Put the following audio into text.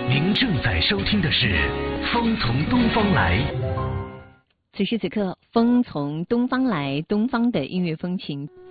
您正在收听的是《风从东方来》。 此时此刻，风从东方来，东方的音乐风情